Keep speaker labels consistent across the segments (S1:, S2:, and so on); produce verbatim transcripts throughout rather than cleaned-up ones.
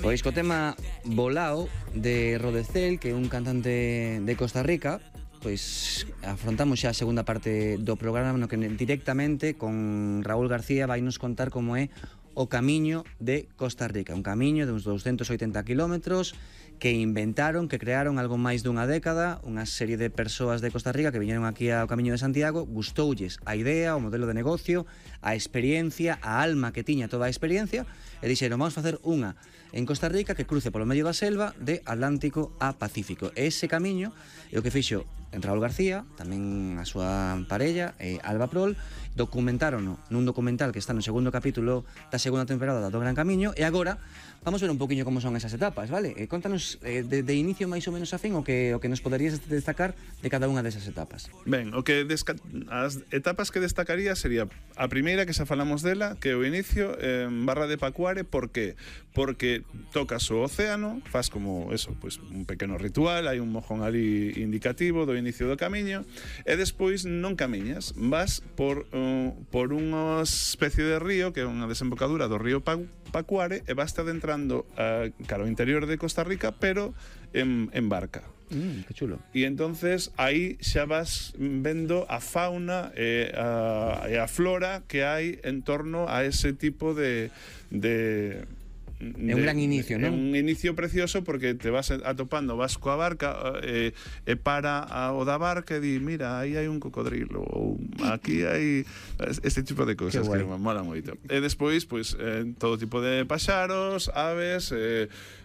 S1: Pois co tema Volao de Rodecel, que é un cantante de Costa Rica, pois afrontamos xa a segunda parte do programa no que directamente con Raúl García vai nos contar como é o camiño de Costa Rica, un camiño de uns doscientos oitenta kilómetros que inventaron, que crearon algo máis dunha década, unha serie de persoas de Costa Rica que viñeron aquí ao Camiño de Santiago, gustoulles a idea, o modelo de negocio, a experiencia, a alma que tiña toda a experiencia, e dixeron, vamos facer unha en Costa Rica que cruce polo medio da selva de Atlántico a Pacífico. E ese camiño é o que fixo en Raúl García, tamén a súa parella, eh, Alba Prol, documentaron nun documental que está no segundo capítulo da segunda temporada do Gran Camiño, e agora vamos ver un poquinho como son esas etapas, vale? Eh, contanos eh, de, de inicio máis ou menos a fin o que, o que nos poderías destacar de cada unha desas etapas.
S2: Ben, o que desca as etapas que destacaría sería a primeira, que xa falamos dela, que é o inicio en Barra de Pacuare. Por que? Porque tocas o océano, faz como eso, pues, un pequeno ritual, hai un mojón ali indicativo do inicio do camiño, e despois non camiñas, vas por, uh, por unha especie de río, que é unha desembocadura do río Pacuare, e vas adentrando uh, cara ao interior de Costa Rica, pero en, en barca.
S1: Mm, que chulo.
S2: E entonces aí xa vas vendo a fauna e a, e a flora que hai en torno a ese tipo de... de
S1: É un gran inicio, non?
S2: É un inicio precioso porque te vas atopando, vas coa barca e, e para a, o da barca e di, mira, aí hai un cocodrilo, ou aquí hai este tipo de cousas que me mola moito. E despois, pois, eh, todo tipo de paxaros, aves, eh,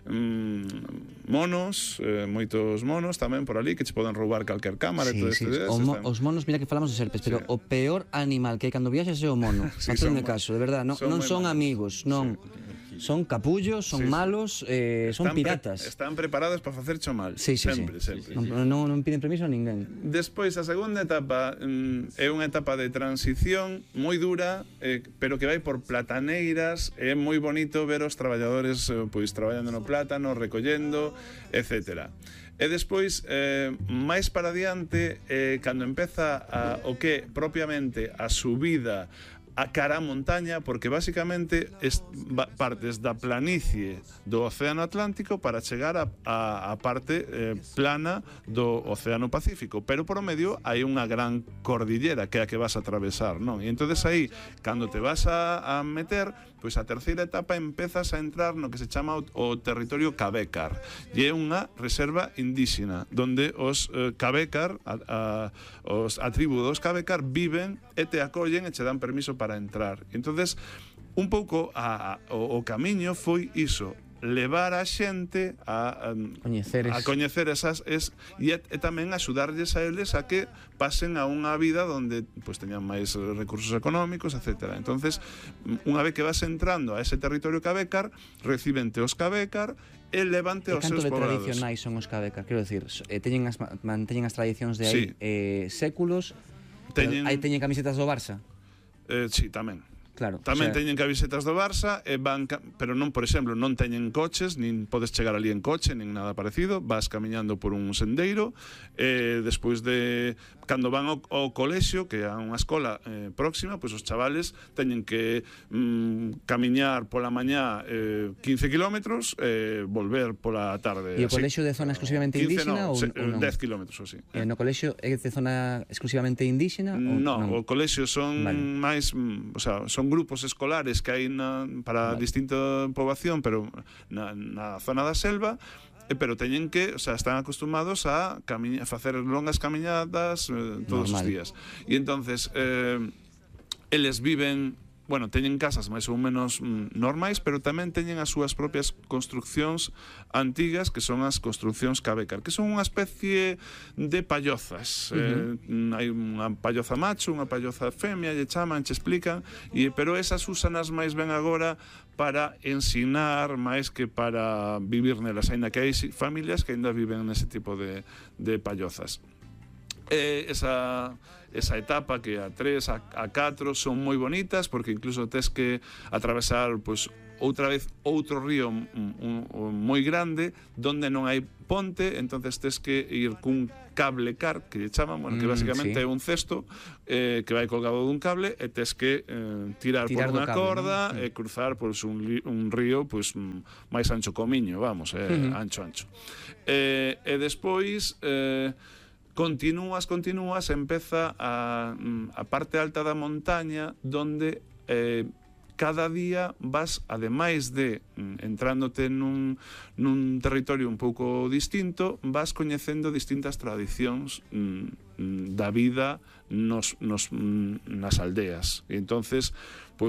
S2: mm, monos, eh, moitos monos tamén por ali que che poden roubar calquer cámara.
S1: Sí,
S2: e todo
S1: sí,
S2: este,
S1: o mo os monos, mira que falamos de serpes, pero sí, o peor animal que hai cando viaxas é o mono. Sí, facedme caso, de verdade, non son, non son amigos, non... Sí. Son capullos, son sí, malos, eh, son piratas.
S2: Pre están preparados para facercho mal.
S1: Sí, sí,
S2: sempre,
S1: sí.
S2: sempre.
S1: Non, non, non piden permiso a ninguén.
S2: Despois, a segunda etapa mm, é unha etapa de transición moi dura, eh, pero que vai por plataneiras. É moi bonito ver os traballadores eh, pois traballando no plátano, recollendo, etcétera. E despois, eh, máis para diante, eh, cando empeza a, o que propiamente a subida a cara a montaña, porque basicamente es, ba, partes da planicie do Océano Atlántico para chegar a, a, a parte eh, plana do Océano Pacífico, pero por o medio hai unha gran cordillera que é a que vas a atravesar, non? E entonces aí, cando te vas a, a meter, pois a terceira etapa empezas a entrar no que se chama o, o territorio Cabécar, e é unha reserva indígena donde os eh, Cabécar, a, a, os a tribu dos Cabécar viven e te acollen e che dan permiso para entrar. Entonces, un pouco a, a, o, o camiño foi iso, levar a xente a, a,
S1: coñecer,
S2: a coñecer esas es, e, e tamén axudarlles a eles a que pasen a unha vida onde pues, teñan máis recursos económicos, etcétera. Entonces, unha vez que vas entrando a ese territorio Cabécar, recibente os Cabécar e levante os seus poblados.
S1: E canto de tradicionais son os Cabécar? Quero dicir, eh, teñen as, manteñen as tradicións de aí sí, eh, séculos, teñen... aí teñen camisetas do Barça?
S2: Eh, sí, tamén.
S1: Claro,
S2: tamén
S1: o sea...
S2: teñen camisetas do Barça e van, pero non, por exemplo, non teñen coches, nin podes chegar ali en coche, nin nada parecido, vas camiñando por un sendeiro, e despois de cando van ao, ao colexio, que é unha escola eh, próxima, pois os chavales teñen que mm, camiñar pola mañá eh, quince kilómetros e eh, volver pola tarde.
S1: E o colexio de zona exclusivamente
S2: quince,
S1: indígena
S2: no,
S1: ou,
S2: se,
S1: ou non?
S2: dez kilómetros, ou sí.
S1: Eh, no colexio é de zona exclusivamente indígena? Ou
S2: no,
S1: non?
S2: O colexio son vale. máis, o sea, son grupos escolares que hai na, para vale. distinta poboación, pero na, na zona da selva, pero teñen que, o sea, están acostumados a, camiña, a facer longas camiñadas eh, todos Normal. os días. E entonces eh, eles viven, bueno, teñen casas máis ou menos mm, normais, pero tamén teñen as súas propias construccións antigas, que son as construccións Cabécar, que son unha especie de pallozas. Uh-huh. eh, hai unha palloza macho, unha palloza femia, lle chaman, che explican, e, pero esas úsanas máis ben agora para ensinar máis que para vivir nelas, aínda que hai familias que aínda viven nese tipo de, de pallozas. Eh, esa, esa etapa que a tres, a, a catro son moi bonitas, porque incluso tes que atravesar pues, outra vez outro río un, un, un, moi grande donde non hai ponte, entonces tes que ir cun cable car, que lle chaman, bueno, que basicamente
S1: mm, sí.
S2: é un cesto eh, que vai colgado dun cable e tes que eh, tirar,
S1: Tirar
S2: por
S1: do
S2: unha
S1: cable,
S2: corda
S1: ¿no?
S2: e cruzar pois, un, li, un río pois, máis ancho co miño, vamos, eh,
S1: Uh-huh.
S2: ancho, ancho. E, e despois... Eh, continúas, continúas, empeza a, a parte alta da montaña donde eh, cada día vas, ademais de entrándote nun, nun territorio un pouco distinto, vas coñecendo distintas tradicións mm, da vida nos, nos, nas aldeas. E entonces, pois,